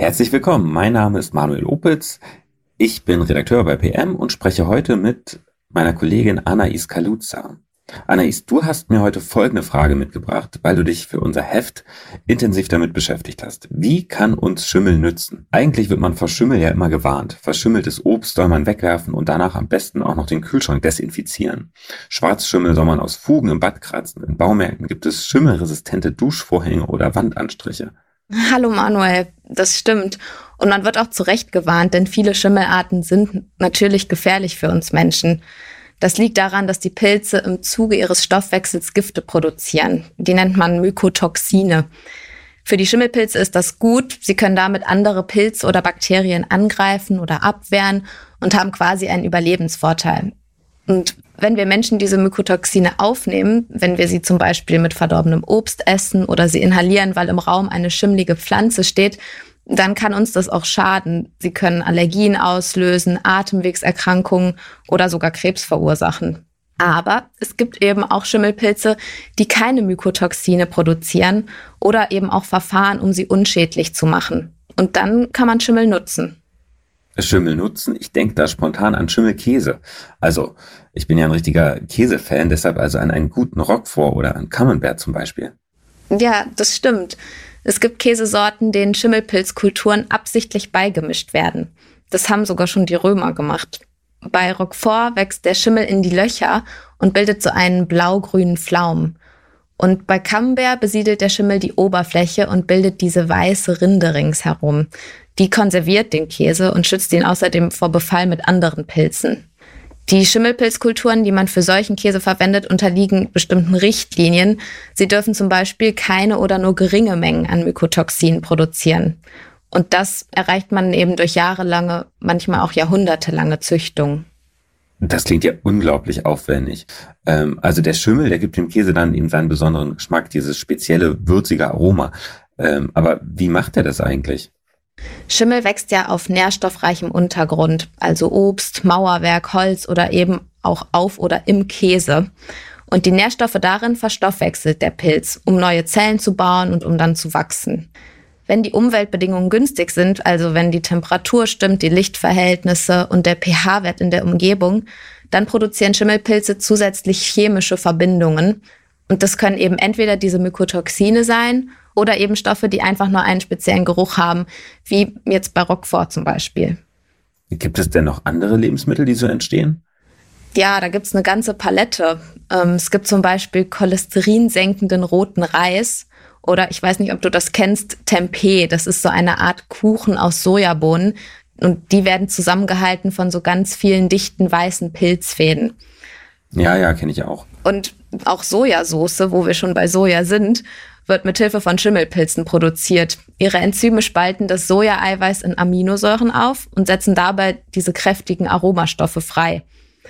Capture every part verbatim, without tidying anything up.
Herzlich willkommen, mein Name ist Manuel Opitz, ich bin Redakteur bei P M und spreche heute mit meiner Kollegin Anais Kaluza. Anais, du hast mir heute folgende Frage mitgebracht, weil du dich für unser Heft intensiv damit beschäftigt hast. Wie kann uns Schimmel nützen? Eigentlich wird man vor Schimmel ja immer gewarnt. Verschimmeltes Obst soll man wegwerfen und danach am besten auch noch den Kühlschrank desinfizieren. Schwarzschimmel soll man aus Fugen im Bad kratzen. In Baumärkten gibt es schimmelresistente Duschvorhänge oder Wandanstriche. Hallo Manuel, das stimmt. Und man wird auch zu Recht gewarnt, denn viele Schimmelarten sind natürlich gefährlich für uns Menschen. Das liegt daran, dass die Pilze im Zuge ihres Stoffwechsels Gifte produzieren. Die nennt man Mykotoxine. Für die Schimmelpilze ist das gut. Sie können damit andere Pilze oder Bakterien angreifen oder abwehren und haben quasi einen Überlebensvorteil. Und wenn wir Menschen diese Mykotoxine aufnehmen, wenn wir sie zum Beispiel mit verdorbenem Obst essen oder sie inhalieren, weil im Raum eine schimmlige Pflanze steht, dann kann uns das auch schaden. Sie können Allergien auslösen, Atemwegserkrankungen oder sogar Krebs verursachen. Aber es gibt eben auch Schimmelpilze, die keine Mykotoxine produzieren oder eben auch Verfahren, um sie unschädlich zu machen. Und dann kann man Schimmel nutzen. Schimmel nutzen? Ich denke da spontan an Schimmelkäse. Also, ich bin ja ein richtiger Käsefan, deshalb also an einen guten Roquefort oder an Camembert zum Beispiel. Ja, das stimmt. Es gibt Käsesorten, denen Schimmelpilzkulturen absichtlich beigemischt werden. Das haben sogar schon die Römer gemacht. Bei Roquefort wächst der Schimmel in die Löcher und bildet so einen blau-grünen Pflaum. Und bei Camembert besiedelt der Schimmel die Oberfläche und bildet diese weiße Rinde ringsherum. Die konserviert den Käse und schützt ihn außerdem vor Befall mit anderen Pilzen. Die Schimmelpilzkulturen, die man für solchen Käse verwendet, unterliegen bestimmten Richtlinien. Sie dürfen zum Beispiel keine oder nur geringe Mengen an Mykotoxinen produzieren. Und das erreicht man eben durch jahrelange, manchmal auch jahrhundertelange Züchtung. Das klingt ja unglaublich aufwendig. Ähm, also der Schimmel, der gibt dem Käse dann eben seinen besonderen Geschmack, dieses spezielle würzige Aroma. Ähm, aber wie macht er das eigentlich? Schimmel wächst ja auf nährstoffreichem Untergrund, also Obst, Mauerwerk, Holz oder eben auch auf oder im Käse. Und die Nährstoffe darin verstoffwechselt der Pilz, um neue Zellen zu bauen und um dann zu wachsen. Wenn die Umweltbedingungen günstig sind, also wenn die Temperatur stimmt, die Lichtverhältnisse und der pH-Wert in der Umgebung, dann produzieren Schimmelpilze zusätzlich chemische Verbindungen. Und das können eben entweder diese Mykotoxine sein oder eben Stoffe, die einfach nur einen speziellen Geruch haben, wie jetzt bei Roquefort zum Beispiel. Gibt es denn noch andere Lebensmittel, die so entstehen? Ja, da gibt's eine ganze Palette. Ähm, es gibt zum Beispiel cholesterinsenkenden roten Reis oder ich weiß nicht, ob du das kennst, Tempeh. Das ist so eine Art Kuchen aus Sojabohnen und die werden zusammengehalten von so ganz vielen dichten weißen Pilzfäden. Ja, ja, kenne ich auch. Und auch Sojasauce, wo wir schon bei Soja sind, wird mithilfe von Schimmelpilzen produziert. Ihre Enzyme spalten das Sojaeiweiß in Aminosäuren auf und setzen dabei diese kräftigen Aromastoffe frei.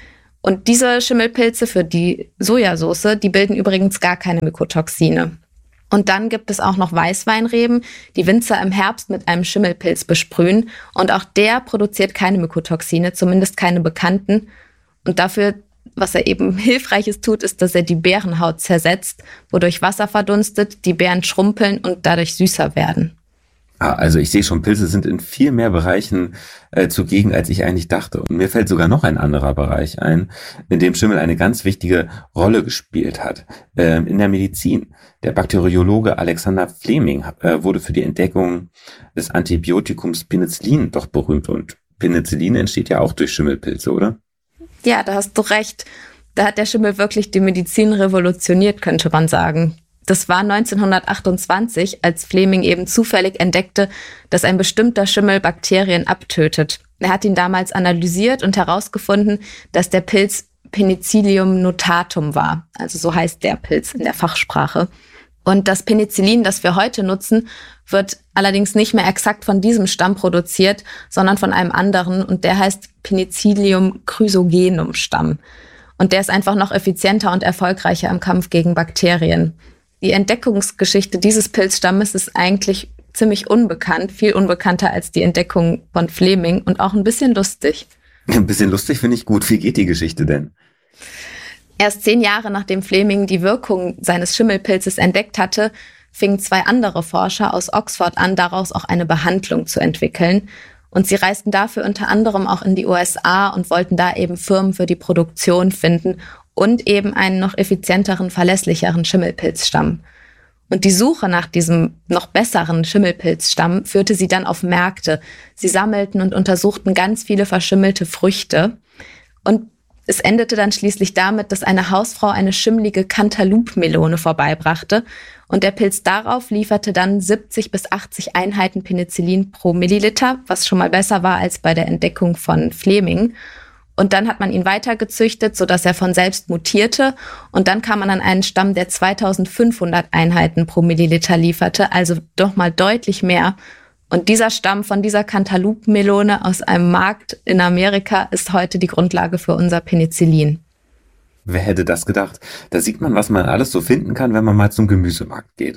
Und diese Schimmelpilze für die Sojasauce, die bilden übrigens gar keine Mykotoxine. Und dann gibt es auch noch Weißweinreben, die Winzer im Herbst mit einem Schimmelpilz besprühen. Und auch der produziert keine Mykotoxine, zumindest keine bekannten. Und dafür, was er eben Hilfreiches tut, ist, dass er die Beerenhaut zersetzt, wodurch Wasser verdunstet, die Beeren schrumpeln und dadurch süßer werden. Ah, also ich sehe schon, Pilze sind in viel mehr Bereichen äh, zugegen, als ich eigentlich dachte. Und mir fällt sogar noch ein anderer Bereich ein, in dem Schimmel eine ganz wichtige Rolle gespielt hat. Ähm, in der Medizin. Der Bakteriologe Alexander Fleming äh, wurde für die Entdeckung des Antibiotikums Penicillin doch berühmt. Und Penicillin entsteht ja auch durch Schimmelpilze, oder? Ja, da hast du recht. Da hat der Schimmel wirklich die Medizin revolutioniert, könnte man sagen. Das war neunzehnhundertachtundzwanzig, als Fleming eben zufällig entdeckte, dass ein bestimmter Schimmel Bakterien abtötet. Er hat ihn damals analysiert und herausgefunden, dass der Pilz Penicillium notatum war. Also so heißt der Pilz in der Fachsprache. Und das Penicillin, das wir heute nutzen, wird allerdings nicht mehr exakt von diesem Stamm produziert, sondern von einem anderen. Und der heißt Penicillium chrysogenum Stamm. Und der ist einfach noch effizienter und erfolgreicher im Kampf gegen Bakterien. Die Entdeckungsgeschichte dieses Pilzstammes ist eigentlich ziemlich unbekannt, viel unbekannter als die Entdeckung von Fleming und auch ein bisschen lustig. Ein bisschen lustig finde ich gut. Wie geht die Geschichte denn? Erst zehn Jahre nachdem Fleming die Wirkung seines Schimmelpilzes entdeckt hatte, fingen zwei andere Forscher aus Oxford an, daraus auch eine Behandlung zu entwickeln. Und sie reisten dafür unter anderem auch in die U S A und wollten da eben Firmen für die Produktion finden und eben einen noch effizienteren, verlässlicheren Schimmelpilzstamm. Und die Suche nach diesem noch besseren Schimmelpilzstamm führte sie dann auf Märkte. Sie sammelten und untersuchten ganz viele verschimmelte Früchte. Und es endete dann schließlich damit, dass eine Hausfrau eine schimmlige Cantaloupe-Melone vorbeibrachte. Und der Pilz darauf lieferte dann siebzig bis achtzig Einheiten Penicillin pro Milliliter, was schon mal besser war als bei der Entdeckung von Fleming. Und dann hat man ihn weitergezüchtet, sodass er von selbst mutierte. Und dann kam man an einen Stamm, der zweitausendfünfhundert Einheiten pro Milliliter lieferte, also doch mal deutlich mehr. Und dieser Stamm von dieser Cantaloupe-Melone aus einem Markt in Amerika ist heute die Grundlage für unser Penicillin. Wer hätte das gedacht? Da sieht man, was man alles so finden kann, wenn man mal zum Gemüsemarkt geht.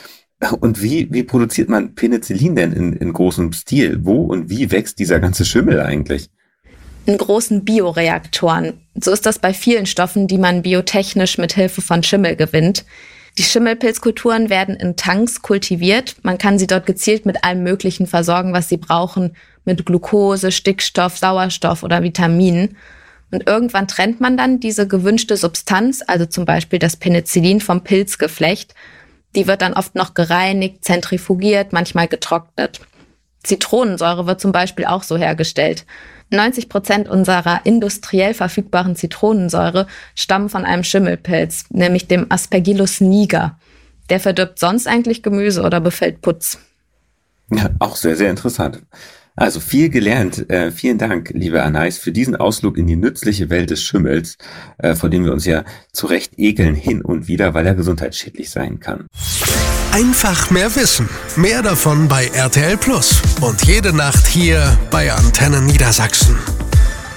Und wie, wie produziert man Penicillin denn in, in großem Stil? Wo und wie wächst dieser ganze Schimmel eigentlich? In großen Bioreaktoren. So ist das bei vielen Stoffen, die man biotechnisch mit Hilfe von Schimmel gewinnt. Die Schimmelpilzkulturen werden in Tanks kultiviert. Man kann sie dort gezielt mit allem Möglichen versorgen, was sie brauchen, mit Glucose, Stickstoff, Sauerstoff oder Vitaminen. Und irgendwann trennt man dann diese gewünschte Substanz, also zum Beispiel das Penicillin vom Pilzgeflecht. Die wird dann oft noch gereinigt, zentrifugiert, manchmal getrocknet. Zitronensäure wird zum Beispiel auch so hergestellt. neunzig Prozent unserer industriell verfügbaren Zitronensäure stammen von einem Schimmelpilz, nämlich dem Aspergillus niger. Der verdirbt sonst eigentlich Gemüse oder befällt Putz. Ja, auch sehr, sehr interessant. Also viel gelernt. Äh, vielen Dank, liebe Anais, für diesen Ausflug in die nützliche Welt des Schimmels, äh, vor dem wir uns ja zu Recht ekeln hin und wieder, weil er gesundheitsschädlich sein kann. Einfach mehr Wissen. Mehr davon bei R T L Plus. Und jede Nacht hier bei Antenne Niedersachsen.